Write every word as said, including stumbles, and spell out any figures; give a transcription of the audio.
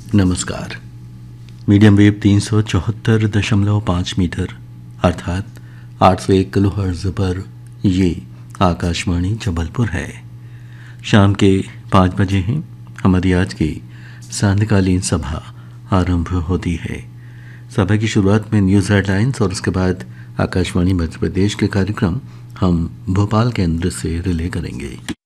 नमस्कार। Medium wave तीन सौ चौहत्तर दशमलव पाँच मीटर अर्थात आठ सौ एक किलो हर्ट्ज पर ये आकाशवाणी जबलपुर है। शाम के पाँच बजे हैं। हमारी आज की सांध्यकालीन सभा आरंभ होती है। सभा की शुरुआत में न्यूज़ हेडलाइंस और उसके बाद आकाशवाणी मध्य प्रदेश के कार्यक्रम हम भोपाल केंद्र से रिले करेंगे।